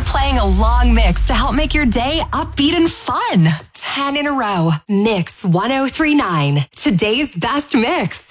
playing a long mix to help make your day upbeat and fun. 10 in a row. Mix 1039. Today's best mix.